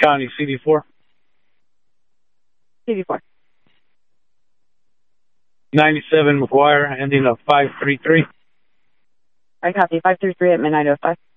County CD4. CD4. 97 McGuire, ending of 533. I copy 533 at midnight 05.